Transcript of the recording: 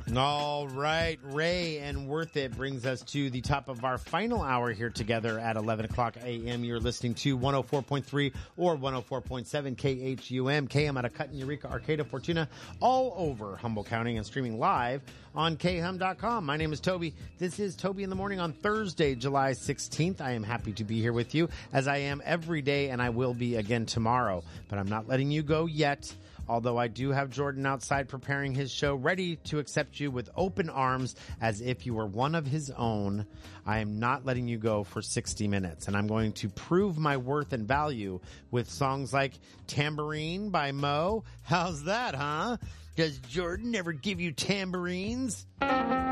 All right, Ray and Worth It brings us to the top of our final hour here together at 11 o'clock a.m. You're listening to 104.3 or 104.7 KHUM, KM out of Cutten, Eureka, Arcata, Fortuna, all over Humboldt County and streaming live on khum.com. My name is Toby. This is Toby in the Morning on Thursday, July 16th. I am happy to be here with you as I am every day, and I will be again tomorrow, but I'm not letting you go yet. Although I do have Jordan outside preparing his show, ready to accept you with open arms as if you were one of his own. I am not letting you go for 60 minutes, and I'm going to prove my worth and value with songs like Tambourine by Mo. How's that, huh? Does Jordan ever give you tambourines?